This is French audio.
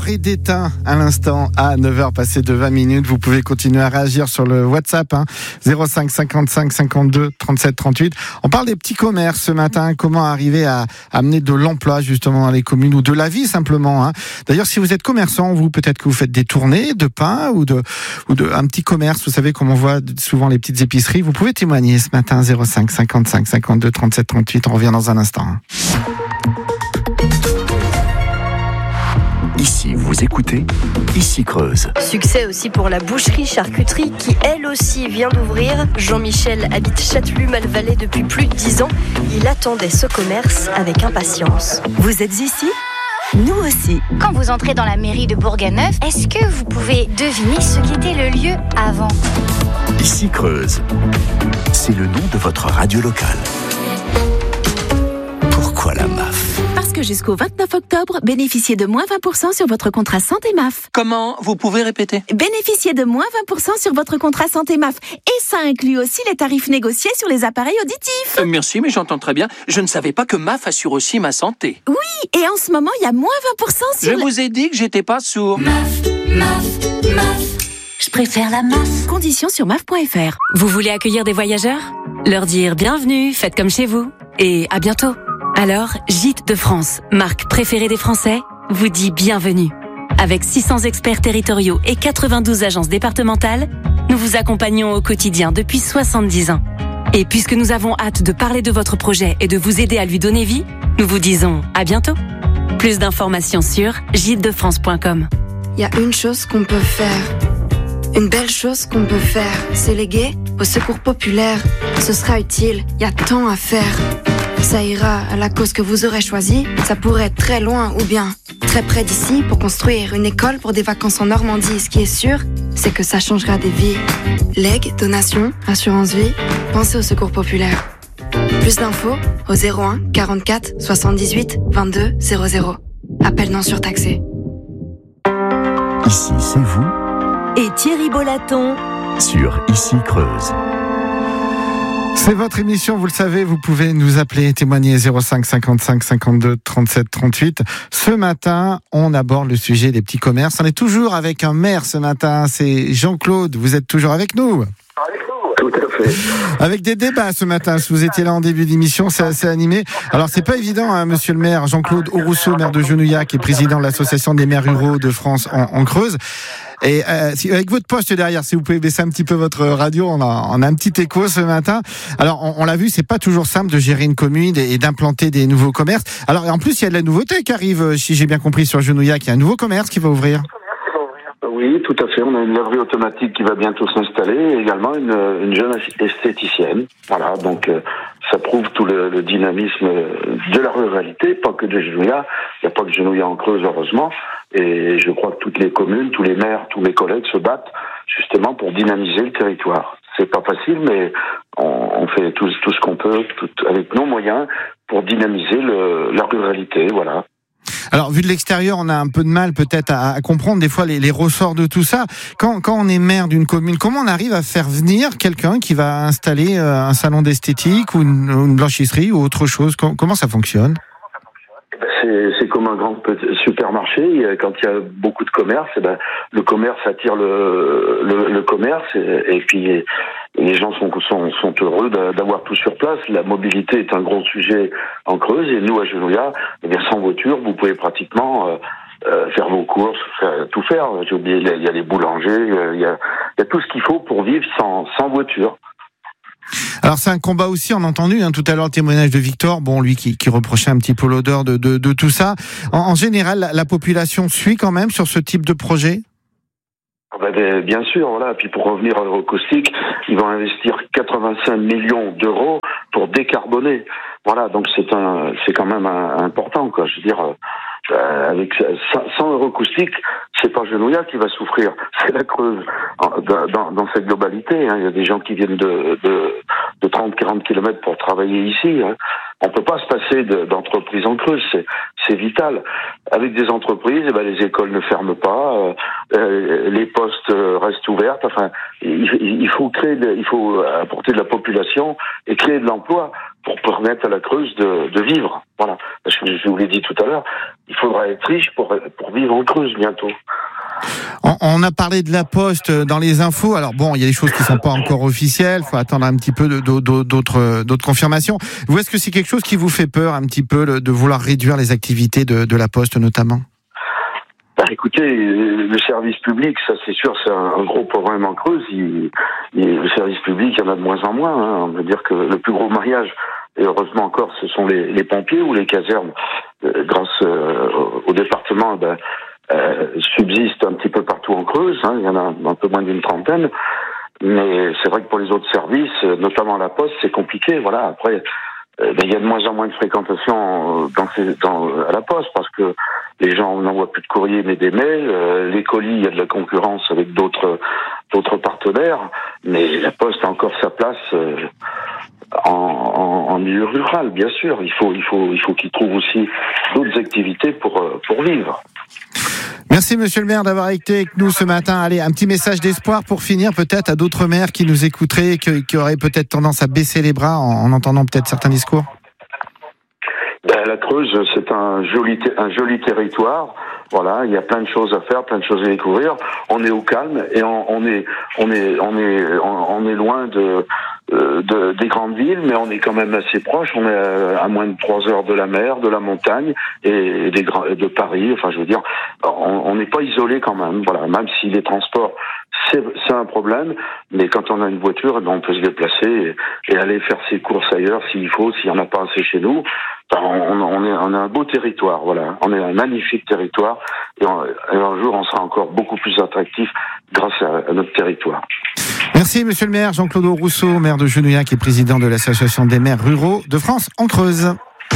Henri Détain à l'instant à 9h passées de 20 minutes. Vous pouvez continuer à réagir sur le WhatsApp 05 55 52 37 38. On parle des petits commerces ce matin. Comment arriver à amener de l'emploi justement dans les communes ou de la vie simplement. D'ailleurs, si vous êtes commerçant, vous peut-être que vous faites des tournées de pain ou de un petit commerce. Vous savez comme on voit souvent les petites épiceries. Vous pouvez témoigner ce matin 05 55 52 37 38. On revient dans un instant. Ici, vous écoutez, ici Creuse. Succès aussi pour la boucherie-charcuterie qui, elle aussi, vient d'ouvrir. Jean-Michel habite Châtellus-Malvalais depuis plus de 10 ans. Il attendait ce commerce avec impatience. Vous êtes ici ? Nous aussi. Quand vous entrez dans la mairie de Bourganeuf, est-ce que vous pouvez deviner ce qu'était le lieu avant ? Ici Creuse. C'est le nom de votre radio locale. Pourquoi la MAF ? Parce que jusqu'au 29 octobre, bénéficiez de moins 20% sur votre contrat santé MAF. Comment ? Vous pouvez répéter ? Bénéficiez de moins 20% sur votre contrat santé MAF. Et ça inclut aussi les tarifs négociés sur les appareils auditifs. Merci, mais j'entends très bien. Je ne savais pas que MAF assure aussi ma santé. Oui, et en ce moment, il y a moins 20% sur... Je vous ai dit que j'étais pas sourd. MAF. Je préfère la MAF. Conditions sur MAF.fr. Vous voulez accueillir des voyageurs ? Leur dire bienvenue, faites comme chez vous. Et à bientôt. Alors, Gîtes de France, marque préférée des Français, vous dit bienvenue. Avec 600 experts territoriaux et 92 agences départementales, nous vous accompagnons au quotidien depuis 70 ans. Et puisque nous avons hâte de parler de votre projet et de vous aider à lui donner vie, nous vous disons à bientôt. Plus d'informations sur gîtesdefrance.com. Il y a une chose qu'on peut faire. Une belle chose qu'on peut faire, c'est léguer au secours populaire. Ce sera utile, il y a tant à faire. Ça ira à la cause que vous aurez choisie. Ça pourrait être très loin ou bien très près d'ici pour construire une école pour des vacances en Normandie. Ce qui est sûr, c'est que ça changera des vies. Legs, donations, assurance vie, pensez au secours populaire. Plus d'infos au 01 44 78 22 00. Appel non surtaxé. Ici, c'est vous. Et Thierry Bolaton Sur Ici Creuse. C'est votre émission, vous le savez, vous pouvez nous appeler, témoigner 05 55 52 37 38. Ce matin, on aborde le sujet des petits commerces. On est toujours avec un maire ce matin, c'est Jean-Claude, vous êtes toujours avec nous ? Tout à fait. Avec des débats ce matin, si vous étiez là en début d'émission, c'est assez animé. Alors c'est pas évident, monsieur le maire, Jean-Claude Aurousseau, maire de Genouillac et président de l'association des maires ruraux de France en Creuse. Et avec votre poste derrière, si vous pouvez baisser un petit peu votre radio, on a un petit écho ce matin. Alors on l'a vu, c'est pas toujours simple de gérer une commune et d'implanter des nouveaux commerces. Alors en plus il y a de la nouveauté qui arrive, si j'ai bien compris, sur Genouillac, il y a un nouveau commerce qui va ouvrir. Oui, tout à fait. On a une laverie automatique qui va bientôt s'installer et également une jeune esthéticienne. Voilà, donc ça prouve tout le dynamisme de la ruralité, pas que de Genouillac. Il n'y a pas que Genouillac en Creuse, heureusement. Et je crois que toutes les communes, tous les maires, tous mes collègues se battent justement pour dynamiser le territoire. C'est pas facile, mais on fait tout ce qu'on peut avec nos moyens pour dynamiser la ruralité, voilà. Alors, vu de l'extérieur, on a un peu de mal peut-être à comprendre des fois les ressorts de tout ça. Quand on est maire d'une commune, comment on arrive à faire venir quelqu'un qui va installer un salon d'esthétique ou une blanchisserie ou autre chose ? Comment ça fonctionne ? C'est comme un grand supermarché. Quand il y a beaucoup de commerce, le commerce attire le commerce et puis les gens sont heureux d'avoir tout sur place. La mobilité est un gros sujet en Creuse et nous à Genouillac, sans voiture, vous pouvez pratiquement faire vos courses, tout faire. J'ai oublié, il y a les boulangers, il y a tout ce qu'il faut pour vivre sans voiture. Alors c'est un combat aussi, on a entendu tout à l'heure le témoignage de Victor, lui qui reprochait un petit peu l'odeur de tout ça. En général, la population suit quand même sur ce type de projet ? Bien sûr, voilà. Puis pour revenir à l'Eurocaustique, ils vont investir 85 millions d'euros pour décarboner. Voilà, donc c'est quand même important, quoi. Je veux dire, avec 100 Eurocaustique, c'est pas Genouillac qui va souffrir, c'est la Creuse dans cette globalité. Il y a des gens qui viennent de 30-40 kilomètres pour travailler ici. On peut pas se passer d'entreprises en Creuse, c'est vital. Avec des entreprises, les écoles ne ferment pas, les postes restent ouverts. Enfin, il faut apporter de la population et créer de l'emploi. pour permettre à la Creuse de vivre. Voilà. Je vous l'ai dit tout à l'heure, il faudra être riche pour vivre en Creuse bientôt. On a parlé de la Poste dans les infos. Alors bon, il y a des choses qui sont pas encore officielles. Il faut attendre un petit peu d'autres confirmations. Vous, est-ce que c'est quelque chose qui vous fait peur un petit peu de vouloir réduire les activités de la Poste notamment ? Écoutez, le service public, ça c'est sûr, c'est un gros problème en Creuse. Le service public, il y en a de moins en moins. Hein. On veut dire que le plus gros maillage, et heureusement encore, ce sont les pompiers ou les casernes, grâce au département, subsistent un petit peu partout en Creuse. Hein. Il y en a un peu moins d'une trentaine. Mais c'est vrai que pour les autres services, notamment la Poste, c'est compliqué. Voilà. Après, il y a de moins en moins de fréquentation à la Poste parce que les gens n'envoient plus de courrier mais des mails. Les colis, il y a de la concurrence avec d'autres partenaires, mais la Poste a encore sa place en milieu rural, bien sûr. Il faut qu'ils trouvent aussi d'autres activités pour vivre. Merci Monsieur le maire d'avoir été avec nous ce matin. Allez, un petit message d'espoir pour finir peut-être à d'autres maires qui nous écouteraient, qui auraient peut-être tendance à baisser les bras en entendant peut-être certains discours. La Creuse, c'est un joli territoire. Voilà, il y a plein de choses à faire, plein de choses à découvrir. On est au calme et on est loin des grandes villes, mais on est quand même assez proche. On est à moins de 3 heures de la mer, de la montagne et de Paris. Enfin, je veux dire, on n'est pas isolé quand même. Voilà, même si les transports c'est un problème, mais quand on a une voiture, on peut se déplacer et aller faire ses courses ailleurs s'il faut, s'il n'y en a pas assez chez nous. On a un beau territoire, voilà. On est un magnifique territoire et un jour on sera encore beaucoup plus attractif grâce à notre territoire. Merci Monsieur le maire Jean-Claude Rousseau, maire de Genouillac et président de l'association des maires ruraux de France en Creuse.